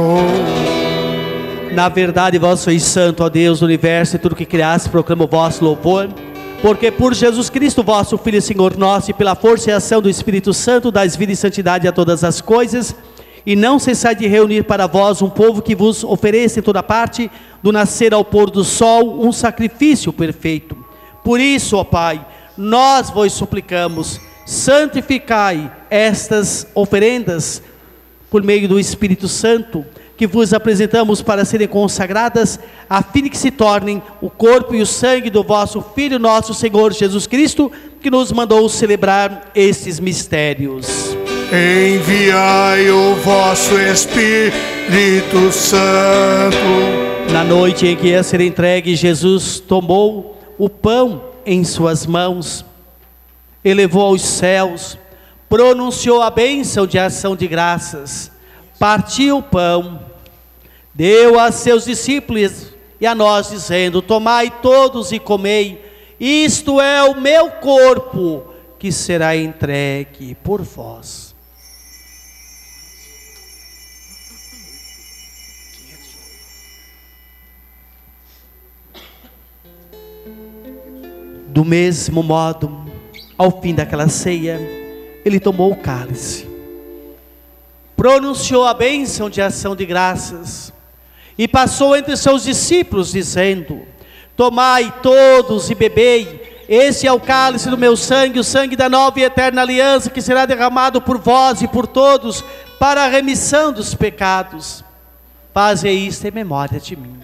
Na verdade, vós sois santo, ó Deus do universo, e tudo que criaste proclama o vosso louvor. Porque por Jesus Cristo, vosso Filho e Senhor nosso, e pela força e ação do Espírito Santo, dais vida e santidade a todas as coisas, e não cessai de reunir para vós um povo que vos ofereça em toda parte, do nascer ao pôr do sol, um sacrifício perfeito. Por isso, ó Pai, nós vos suplicamos, santificai estas oferendas por meio do Espírito Santo, que vos apresentamos para serem consagradas, a fim de que se tornem o corpo e o sangue do vosso Filho, nosso Senhor Jesus Cristo, que nos mandou celebrar estes mistérios. Enviai o vosso Espírito Santo. Na noite em que ia ser entregue, Jesus tomou o pão em suas mãos, elevou aos céus, pronunciou a bênção de ação de graças, partiu o pão, deu a seus discípulos e a nós, dizendo: tomai todos e comei, isto é o meu corpo, que será entregue por vós. Do mesmo modo, ao fim daquela ceia, ele tomou o cálice, pronunciou a bênção de ação de graças, e passou entre seus discípulos, dizendo: tomai todos e bebei, esse é o cálice do meu sangue, o sangue da nova e eterna aliança, que será derramado por vós e por todos, para a remissão dos pecados. Fazei isto em memória de mim.